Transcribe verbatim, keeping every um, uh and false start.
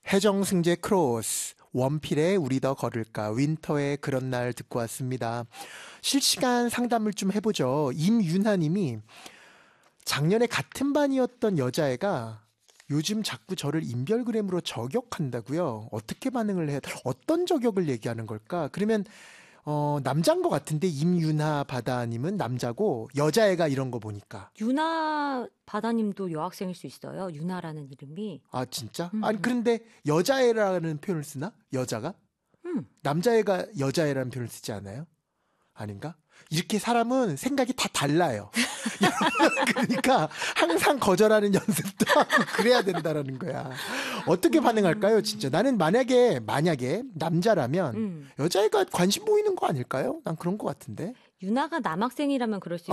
해정승제 크로스, 원필의 우리 더 걸을까, 윈터의 그런 날 듣고 왔습니다. 실시간 상담을 좀 해보죠. 임윤하님이 작년에 같은 반이었던 여자애가 요즘 자꾸 저를 인별그램으로 저격한다고요. 어떻게 반응을 해야, 어떤 저격을 얘기하는 걸까? 그러면 어, 남자인 것 같은데 임윤하 바다님은 남자고 여자애가 이런 거 보니까. 유나 바다님도 여학생일 수 있어요. 유나라는 이름이. 아 진짜? 음, 아니 음. 그런데 여자애라는 표현을 쓰나? 여자가? 음. 남자애가 여자애라는 표현을 쓰지 않아요? 아닌가? 이렇게 사람은 생각이 다 달라요. 그러니까 항상 거절하는 연습도 하고 그래야 된다라는 거야. 어떻게 반응할까요, 진짜? 나는 만약에 만약에 남자라면 음. 여자애가 관심 보이는 거 아닐까요? 난 그런 거 같은데. 유나가 남학생이라면 그럴 수